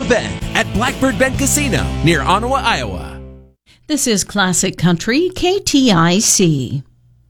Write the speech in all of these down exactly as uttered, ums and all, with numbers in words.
Bend at Blackbird Bend Casino near Ottawa, Iowa. This is Classic Country, K T I C.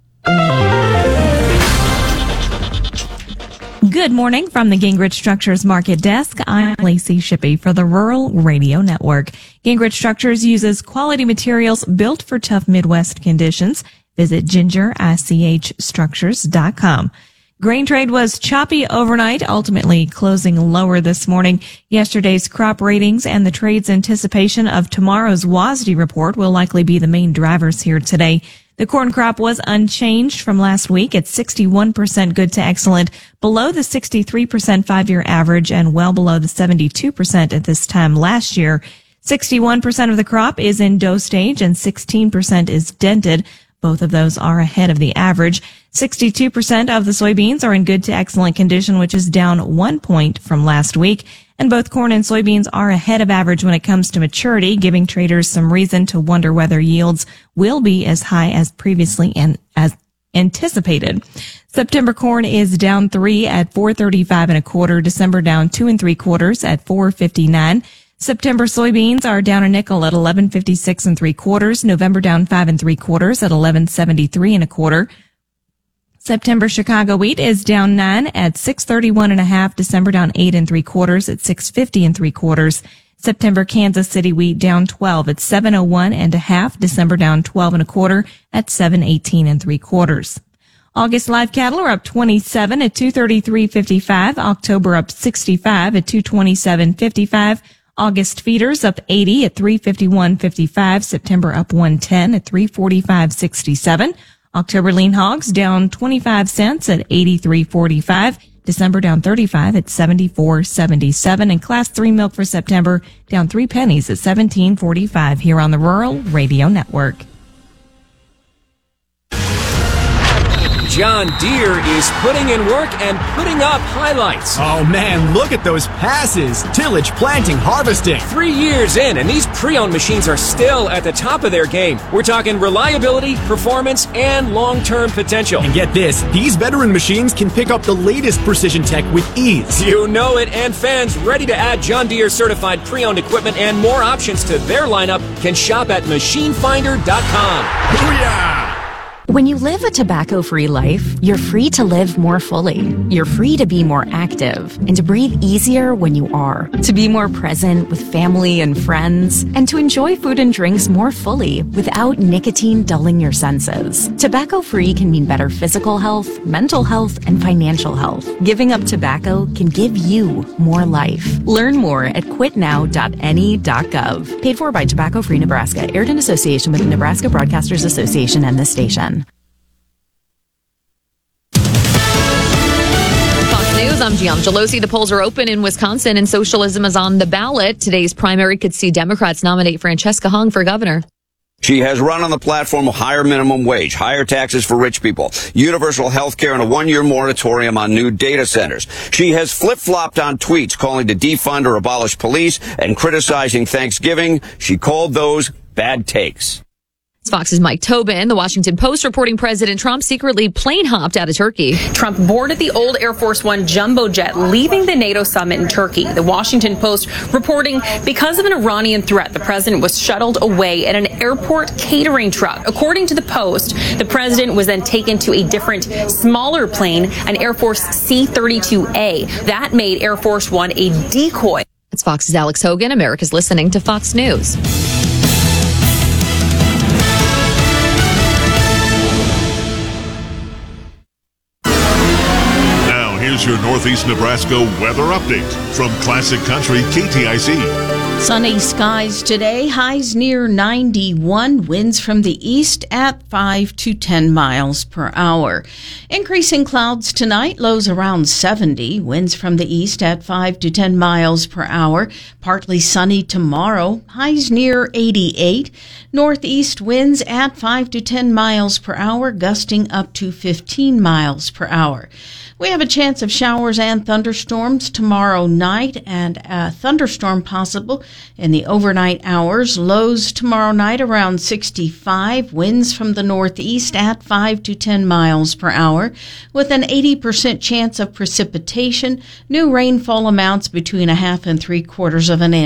Good morning from the Gingrich Structures Market Desk. I'm Lacey Shippey for the Rural Radio Network. Gingrich Structures uses quality materials built for tough Midwest conditions. Visit ginger ich structures dot com. Grain trade was choppy overnight, ultimately closing lower this morning. Yesterday's crop ratings and the trade's anticipation of tomorrow's W A S D report will likely be the main drivers here today. The corn crop was unchanged from last week at sixty-one percent good to excellent, below the sixty-three percent five-year average and well below the seventy-two percent at this time last year. sixty-one percent of the crop is in dough stage and sixteen percent is dented. Both of those are ahead of the average. sixty-two percent of the soybeans are in good to excellent condition, which is down one point from last week. And both corn and soybeans are ahead of average when it comes to maturity, giving traders some reason to wonder whether yields will be as high as previously and as anticipated. September corn is down three at four thirty-five and a quarter. December down two and three quarters at four fifty-nine. September soybeans are down a nickel at eleven fifty-six and three quarters. November down five and three quarters at eleven seventy-three and a quarter. September Chicago wheat is down nine at six thirty-one and a half. December down eight and three quarters at six fifty and three quarters. September Kansas City wheat down twelve at seven oh one and a half. December down twelve and a quarter at seven eighteen and three quarters. August live cattle are up twenty-seven at two thirty-three fifty-five. October up sixty-five at two twenty-seven fifty-five. August feeders up eighty at three fifty-one fifty-five. September up one ten at three forty-five sixty-seven. October lean hogs down twenty-five cents at eighty-three forty-five. December down thirty-five at seventy-four seventy-seven. And class three milk for September down three pennies at seventeen forty-five here on the Rural Radio Network. John Deere is putting in work and putting up highlights. Oh man, look at those passes. Tillage, planting, harvesting. Three years in, and these pre-owned machines are still at the top of their game. We're talking reliability, performance, and long-term potential. And get this, these veteran machines can pick up the latest precision tech with ease. You know it, and fans ready to add John Deere certified pre-owned equipment and more options to their lineup can shop at machine finder dot com. Booyah! When you live a tobacco-free life, you're free to live more fully. You're free to be more active and to breathe easier when you are, to be more present with family and friends, and to enjoy food and drinks more fully without nicotine dulling your senses. Tobacco-free can mean better physical health, mental health, and financial health. Giving up tobacco can give you more life. Learn more at quit now dot N E dot gov. Paid for by Tobacco Free Nebraska. Aired in association with the Nebraska Broadcasters Association and this station. News. I'm Gian Gelosi. The polls are open in Wisconsin and socialism is on the ballot. Today's primary could see Democrats nominate Francesca Hung for governor. She has run on the platform of higher minimum wage, higher taxes for rich people, universal health care, and a one-year moratorium on new data centers. She has flip-flopped on tweets calling to defund or abolish police and criticizing Thanksgiving. She called those bad takes. Fox's Mike Tobin. The Washington Post reporting President Trump secretly plane hopped out of Turkey. Trump boarded the old Air Force One jumbo jet, leaving the NATO summit in Turkey. The Washington Post reporting because of an Iranian threat, the president was shuttled away in an airport catering truck. According to the Post, the president was then taken to a different, smaller plane, an Air Force C thirty-two A. That made Air Force One a decoy. It's Fox's Alex Hogan. America's listening to Fox News. Here's your Northeast Nebraska weather update from Classic Country K T I C. Sunny skies today, highs near ninety-one, winds from the east at five to ten miles per hour. Increasing clouds tonight, lows around seventy, winds from the east at five to ten miles per hour. Partly sunny tomorrow, highs near eighty-eight. Northeast winds at five to ten miles per hour, gusting up to fifteen miles per hour. We have a chance of showers and thunderstorms tomorrow night and a thunderstorm possible in the overnight hours. Lows tomorrow night around sixty-five, winds from the northeast at five to ten miles per hour with an eighty percent chance of precipitation. New rainfall amounts between a half and three quarters of an inch.